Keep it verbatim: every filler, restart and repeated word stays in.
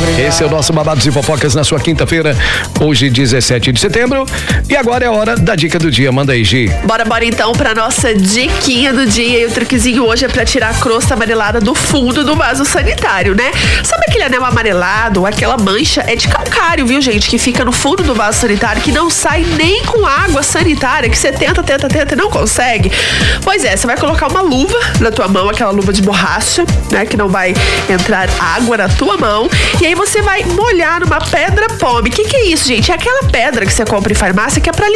Esse é o nosso Babados e Fofocas na sua quinta-feira, hoje dezessete de setembro. E agora é a hora da dica do dia. Manda aí, Gi. Bora, bora então pra nossa diquinha do dia. E o truquezinho hoje é pra tirar a crosta amarelada do fundo do vaso sanitário, né? Sabe aquele anel amarelado, aquela mancha? É de calcário, viu, gente? Que fica no fundo do vaso sanitário, que não sai nem com água sanitária, que você tenta, tenta, tenta e não consegue. Pois é, você vai colocar uma luva na tua mão, aquela luva de borracha, né? Que não vai entrar água na tua mão. E aí você vai molhar numa pedra pome. O que que é isso, gente? É aquela pedra que você compra em farmácia que é pra